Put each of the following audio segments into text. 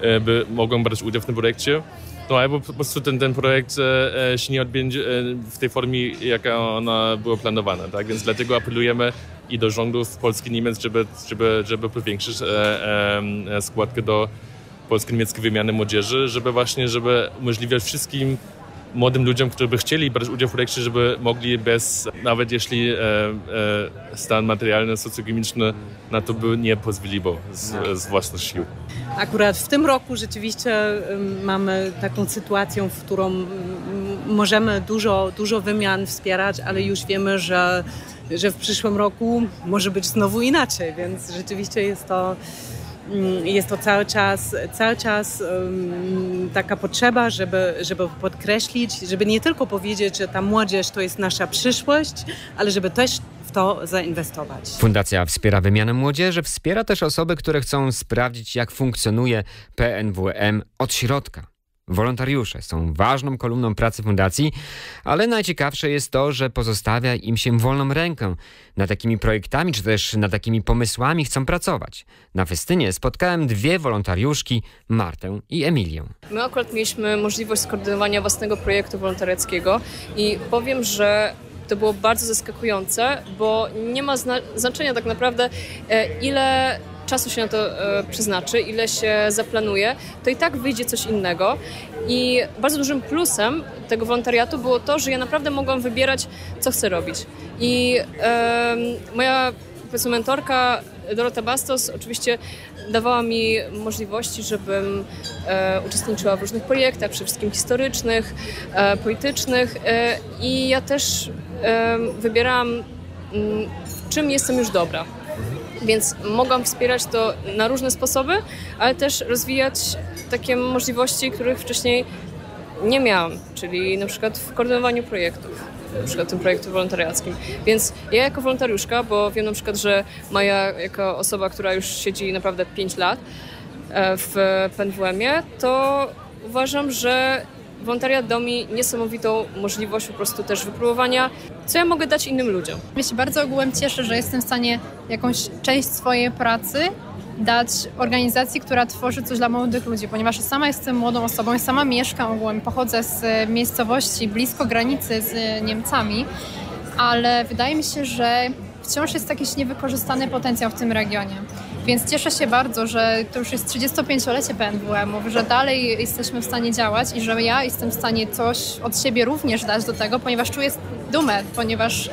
mogą brać udział w tym projekcie. No albo po prostu ten projekt się nie odbędzie w tej formie, jaka ona była planowana, tak? Więc dlatego apelujemy i do rządów Polski i Niemiec, żeby powiększyć składkę do polsko-niemieckiej wymiany młodzieży, żeby umożliwiać wszystkim młodym ludziom, którzy by chcieli brać udział w projekcie, żeby mogli nawet jeśli stan materialny, socjoekonomiczny na to by nie pozwolił z własnych sił. Akurat w tym roku rzeczywiście mamy taką sytuację, w którą możemy dużo wymian wspierać, ale już wiemy, że w przyszłym roku może być znowu inaczej, więc rzeczywiście jest to cały czas taka potrzeba, żeby podkreślić, żeby nie tylko powiedzieć, że ta młodzież to jest nasza przyszłość, ale żeby też w to zainwestować. Fundacja wspiera wymianę młodzieży, wspiera też osoby, które chcą sprawdzić, jak funkcjonuje PNWM od środka. Wolontariusze są ważną kolumną pracy fundacji, ale najciekawsze jest to, że pozostawia im się wolną rękę. Nad takimi projektami czy też nad takimi pomysłami chcą pracować. Na festynie spotkałem dwie wolontariuszki, Martę i Emilię. My akurat mieliśmy możliwość skoordynowania własnego projektu wolontariackiego i powiem, że to było bardzo zaskakujące, bo nie ma znaczenia tak naprawdę ile czasu się na to przeznaczy, ile się zaplanuje, to i tak wyjdzie coś innego. I bardzo dużym plusem tego wolontariatu było to, że ja naprawdę mogłam wybierać, co chcę robić. I moja mentorka Dorota Bastos oczywiście dawała mi możliwości, żebym uczestniczyła w różnych projektach, przede wszystkim historycznych, politycznych i ja też wybierałam, w czym jestem już dobra. Więc mogłam wspierać to na różne sposoby, ale też rozwijać takie możliwości, których wcześniej nie miałam, czyli na przykład w koordynowaniu projektów, na przykład tym projektu wolontariackim. Więc ja jako wolontariuszka, bo wiem na przykład, że Maja jako osoba, która już siedzi naprawdę 5 lat w PNWM-ie, to uważam, że wolontariat da mi niesamowitą możliwość po prostu też wypróbowania, co ja mogę dać innym ludziom. Ja się bardzo ogółem cieszę, że jestem w stanie jakąś część swojej pracy dać organizacji, która tworzy coś dla młodych ludzi, ponieważ sama jestem młodą osobą i sama mieszkam ogółem, pochodzę z miejscowości blisko granicy z Niemcami, ale wydaje mi się, że wciąż jest jakiś niewykorzystany potencjał w tym regionie. Więc cieszę się bardzo, że to już jest 35-lecie PNWM-u, że dalej jesteśmy w stanie działać i że ja jestem w stanie coś od siebie również dać do tego, ponieważ czuję dumę, ponieważ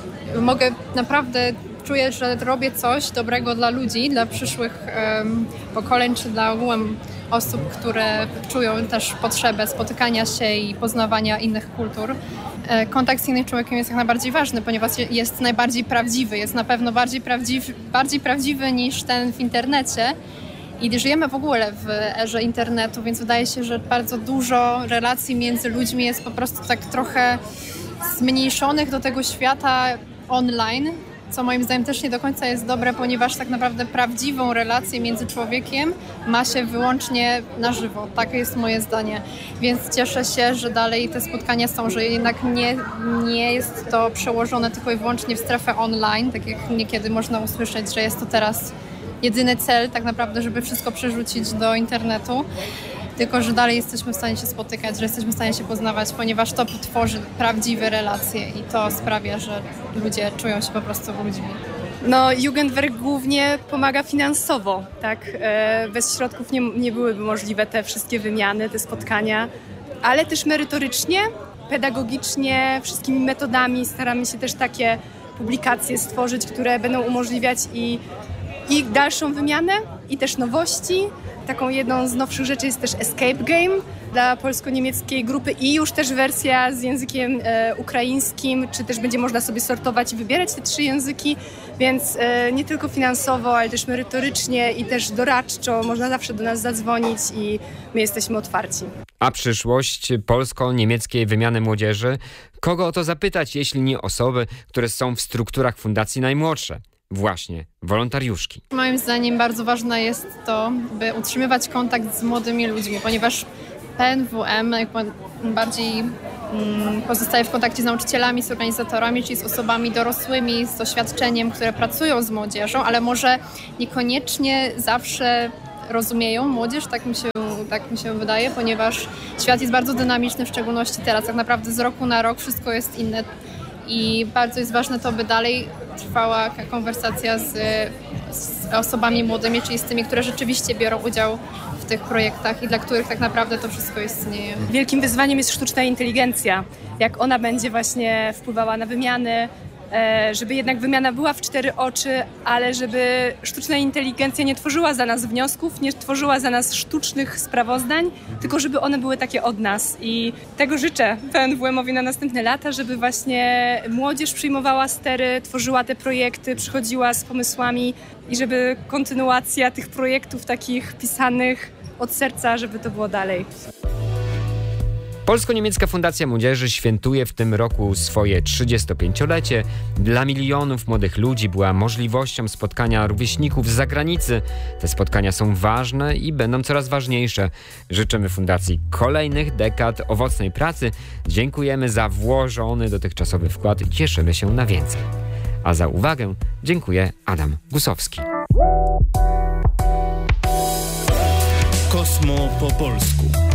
czuję, że robię coś dobrego dla ludzi, dla przyszłych pokoleń, czy dla ogółem osób, które czują też potrzebę spotykania się i poznawania innych kultur. Kontakt z innym człowiekiem jest jak najbardziej ważny, ponieważ jest najbardziej prawdziwy, jest na pewno bardziej prawdziwy niż ten w internecie. I żyjemy w ogóle w erze internetu, więc wydaje się, że bardzo dużo relacji między ludźmi jest po prostu tak trochę zmniejszonych do tego świata online, co moim zdaniem też nie do końca jest dobre, ponieważ tak naprawdę prawdziwą relację między człowiekiem ma się wyłącznie na żywo. Takie jest moje zdanie. Więc cieszę się, że dalej te spotkania są, że jednak nie jest to przełożone tylko i wyłącznie w strefę online, tak jak niekiedy można usłyszeć, że jest to teraz jedyny cel tak naprawdę, żeby wszystko przerzucić do internetu. Tylko że dalej jesteśmy w stanie się spotykać, że jesteśmy w stanie się poznawać, ponieważ to tworzy prawdziwe relacje i to sprawia, że ludzie czują się po prostu ludźmi. No, Jugendwerk głównie pomaga finansowo, tak? Bez środków nie byłyby możliwe te wszystkie wymiany, te spotkania, ale też merytorycznie, pedagogicznie, wszystkimi metodami staramy się też takie publikacje stworzyć, które będą umożliwiać i dalszą wymianę, i też nowości. Taką jedną z nowszych rzeczy jest też Escape Game dla polsko-niemieckiej grupy i już też wersja z językiem ukraińskim, czy też będzie można sobie sortować i wybierać te 3 języki, więc nie tylko finansowo, ale też merytorycznie i też doradczo można zawsze do nas zadzwonić i my jesteśmy otwarci. A przyszłość polsko-niemieckiej wymiany młodzieży? Kogo o to zapytać, jeśli nie osoby, które są w strukturach fundacji najmłodsze? Właśnie wolontariuszki. Moim zdaniem bardzo ważne jest to, by utrzymywać kontakt z młodymi ludźmi, ponieważ PNWM bardziej pozostaje w kontakcie z nauczycielami, z organizatorami, czyli z osobami dorosłymi, z doświadczeniem, które pracują z młodzieżą, ale może niekoniecznie zawsze rozumieją młodzież, tak mi się wydaje, ponieważ świat jest bardzo dynamiczny, w szczególności teraz. Tak naprawdę z roku na rok wszystko jest inne i bardzo jest ważne to, by dalej trwała konwersacja z osobami młodymi, czyli z tymi, które rzeczywiście biorą udział w tych projektach i dla których tak naprawdę to wszystko istnieje. Wielkim wyzwaniem jest sztuczna inteligencja. Jak ona będzie właśnie wpływała na wymiany, żeby jednak wymiana była w 4 oczy, ale żeby sztuczna inteligencja nie tworzyła za nas wniosków, nie tworzyła za nas sztucznych sprawozdań, tylko żeby one były takie od nas. I tego życzę PNWM-owi na następne lata, żeby właśnie młodzież przyjmowała stery, tworzyła te projekty, przychodziła z pomysłami i żeby kontynuacja tych projektów takich pisanych od serca, żeby to było dalej. Polsko-niemiecka Fundacja Młodzieży świętuje w tym roku swoje 35-lecie. Dla milionów młodych ludzi była możliwością spotkania rówieśników z zagranicy. Te spotkania są ważne i będą coraz ważniejsze. Życzymy Fundacji kolejnych dekad owocnej pracy. Dziękujemy za włożony dotychczasowy wkład i cieszymy się na więcej. A za uwagę dziękuję Adam Gusowski. Kosmo po polsku.